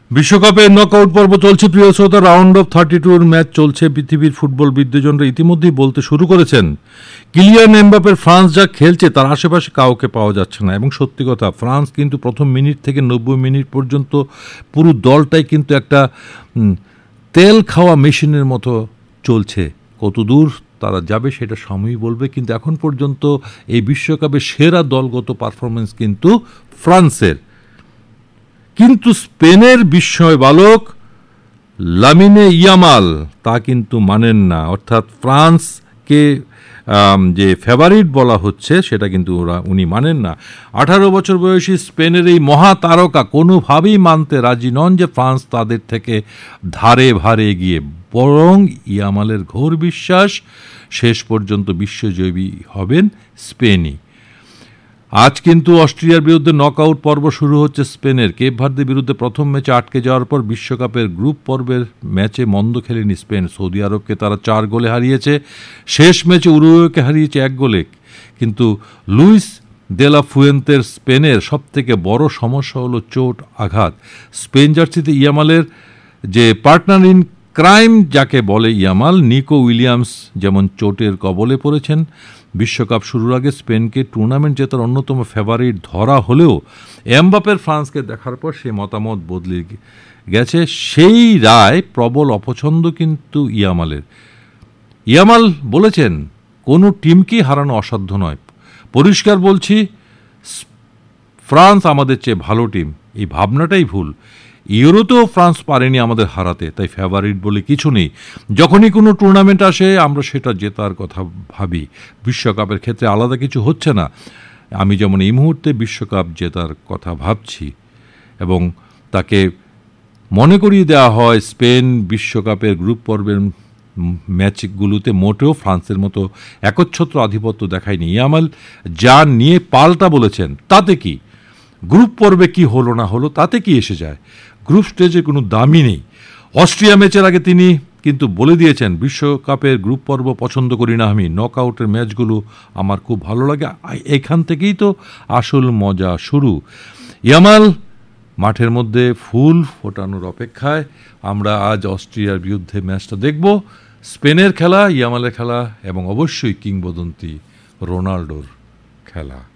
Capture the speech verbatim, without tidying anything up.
বিশ্বকাপের নকআউট পর্ব চলছে। প্রিয় শ্রোতা, round of thirty tour match চলছে। পৃথিবীর ফুটবল বিদ্বেষণরা ইতিমধ্যেই বলতে শুরু করেছেন, কিলিয়ান এমবাপ্পের ফ্রান্স যা খেলছে তার আশেপাশে কাউকে পাওয়া যাচ্ছে না। এবং সত্যি কথা, ফ্রান্স কিন্তু প্রথম মিনিট থেকে নব্বই মিনিট পর্যন্ত পুরো দলটাই কিন্তু একটা তেল খাওয়া মেশিনের মতো চলছে। কতদূর তারা যাবে সেটা সময়ই বলবে, কিন্তু এখন পর্যন্ত এই বিশ্বকাপের সেরা দলগত পারফরমেন্স কিন্তু ফ্রান্সের। কিন্তু স্পেনের বিস্ময় বালক লামিনে ইয়ামাল তা কিন্তু মানেন না, অর্থাৎ ফ্রান্সকে যে ফেভারিট বলা হচ্ছে সেটা কিন্তু ওরা উনি মানেন না। আঠারো বছর বয়সী স্পেনের এই মহাতারকা কোনোভাবেই মানতে রাজি নন যে ফ্রান্স তাদের থেকে ধারে ভারে এগিয়ে, বরং ইয়ামালের ঘোর বিশ্বাস শেষ পর্যন্ত বিশ্বজয়ী হবেন স্পেনই। আজ কিন্তু অস্ট্রিয়ার বিরুদ্ধে নকআউট পর্ব শুরু হচ্ছে স্পেনের। কেপ ভার্দের বিরুদ্ধে প্রথম ম্যাচে আটকে যাওয়ার পর বিশ্বকাপের গ্রুপ পর্বের ম্যাচে মন্দ খেলেনি স্পেন। সৌদি আরবকে তারা চার গোলে হারিয়েছে, শেষ ম্যাচে উরুগুয়েকে হারিয়েছে এক গোলে। কিন্তু লুইস দে লা ফুয়েন্তের স্পেনের সবথেকে বড় সমস্যা হলো চোট আঘাত। স্পেন জার্সিতে ইয়ামালের যে পার্টনার ইন ক্রাইম যাকে বলে ইয়ামাল, নিকো উইলিয়ামস যেমন চোটের কবলে পড়েছেন। বিশ্বকাপ শুরুর আগে স্পেনকে টুর্নামেন্ট জেতার অন্যতম ফেভারিট ধরা হলেও এমবাপ্পের ফ্রান্সকে দেখার পর সে মতামত বদলে গেছে। সেই রায় প্রবল অপছন্দ কিন্তু ইয়ামালের। ইয়ামাল বলেছেন, কোনো টিমকেই হারানো অসাধ্য নয়। পরিষ্কার বলছি, ফ্রান্স আমাদের চেয়ে ভালো টিম। এই ভাবনাটাই ভুল। ইউরোতেও ফ্রান্স পারেনি আমাদের হারাতে, তাই ফেভারিট বলে কিছু নেই। যখনই কোনো টুর্নামেন্ট আসে আমরা সেটা জেতার কথা ভাবি। বিশ্বকাপের ক্ষেত্রে আলাদা কিছু হচ্ছে না। আমি যেমন এই মুহূর্তে বিশ্বকাপ জেতার কথা ভাবছি এবং তাকে মনে করিয়ে দেওয়া হয় স্পেন বিশ্বকাপের গ্রুপ পর্বের ম্যাচগুলোতে মোটেও ফ্রান্সের মতো একচ্ছত্র আধিপত্য দেখায়নি। ইয়ামাল যা নিয়ে পাল্টা বলেছেন তাতে কি, গ্রুপ পর্বে কি হলো না হলো তাতে কি এসে যায়, গ্রুপ স্টেজে কোনো দামই নেই। অস্ট্রিয়া ম্যাচের আগে তিনি কিন্তু বলে দিয়েছেন, বিশ্বকাপের গ্রুপ পর্ব পছন্দ করি না আমি, নকআউটের ম্যাচগুলো আমার খুব ভালো লাগে। এখান থেকেই তো আসল মজা শুরু। ইয়ামাল মাঠের মধ্যে ফুল ফোটানোর অপেক্ষায়। আমরা আজ অস্ট্রিয়ার বিরুদ্ধে ম্যাচটা দেখব। স্পেনের খেলা, ইয়ামালের খেলা এবং অবশ্যই কিংবদন্তি রোনাল্ডোর খেলা।